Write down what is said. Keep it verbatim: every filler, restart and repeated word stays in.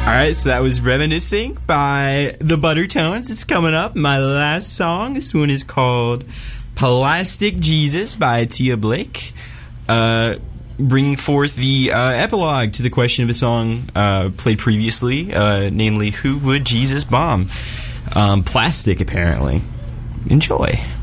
Alright, so that was Reminiscing by the Buttertones. It's coming up. My last song. This one is called Plastic Jesus by Tia Blake. Uh, bringing forth the uh, epilogue to the question of a song uh, played previously, uh, namely, who would Jesus bomb? Um, plastic, apparently. Enjoy.